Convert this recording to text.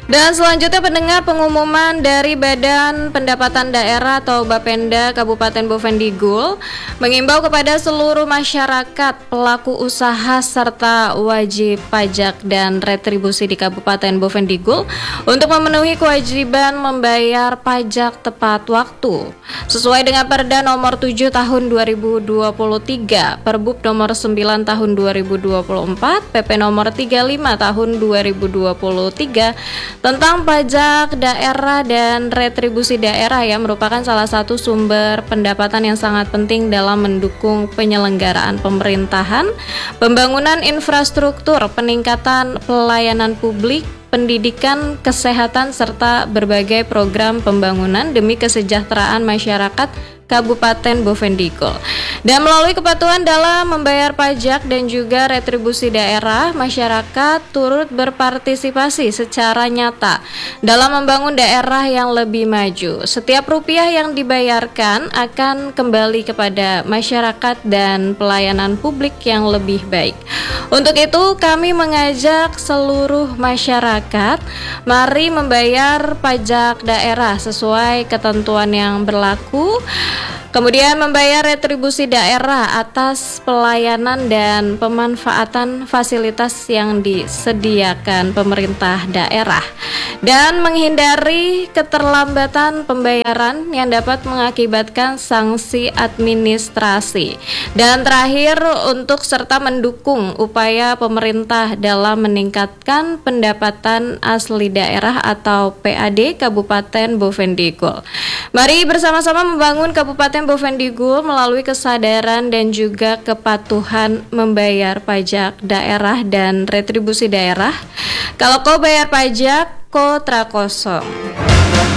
Dan selanjutnya pendengar, pengumuman dari Badan Pendapatan Daerah atau Bapenda Kabupaten Bovendigul mengimbau kepada seluruh masyarakat, pelaku usaha serta wajib pajak dan retribusi di Kabupaten Bovendigul untuk memenuhi kewajiban membayar pajak tepat waktu sesuai dengan Perda nomor 7 tahun 2023, Perbub nomor 9 tahun 2024, PP nomor 35 tahun 2023 tentang pajak daerah dan retribusi daerah yang merupakan salah satu sumber pendapatan yang sangat penting dalam mendukung penyelenggaraan pemerintahan, pembangunan infrastruktur, peningkatan pelayanan publik, pendidikan, kesehatan, serta berbagai program pembangunan demi kesejahteraan masyarakat Kabupaten Bovendigul. Dan melalui kepatuhan dalam membayar pajak dan juga retribusi daerah, masyarakat turut berpartisipasi secara nyata dalam membangun daerah yang lebih maju. Setiap rupiah yang dibayarkan akan kembali kepada masyarakat dan pelayanan publik yang lebih baik. Untuk itu, kami mengajak seluruh masyarakat, mari membayar pajak daerah sesuai ketentuan yang berlaku. Kemudian membayar retribusi daerah atas pelayanan dan pemanfaatan fasilitas yang disediakan pemerintah daerah dan menghindari keterlambatan pembayaran yang dapat mengakibatkan sanksi administrasi. Dan terakhir, untuk serta mendukung upaya pemerintah dalam meningkatkan pendapatan asli daerah atau PAD Kabupaten Bovendigul. Mari bersama-sama membangun Kabupaten Bovendigul melalui kesadaran dan juga kepatuhan membayar pajak daerah dan retribusi daerah. Kalau kau bayar pajak, kau tra kosong.